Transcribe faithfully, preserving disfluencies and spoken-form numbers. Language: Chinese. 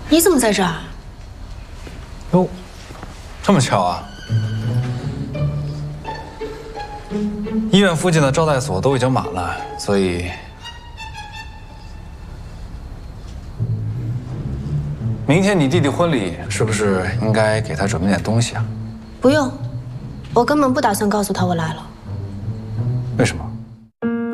你怎么在这儿？ 哟，这么巧啊！医院附近的招待所都已经满了，所以明天你弟弟婚礼是不是应该给他准备点东西啊？ 不用，我根本不打算告诉他我来了。 为什么？